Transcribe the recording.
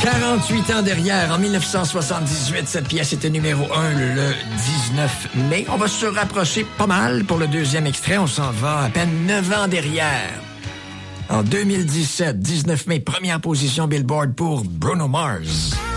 48 ans derrière, en 1978, cette pièce était numéro 1 le 19 mai. On va se rapprocher pas mal pour le deuxième extrait. On s'en va à peine 9 ans derrière. En 2017, 19 mai, première position Billboard pour Bruno Mars.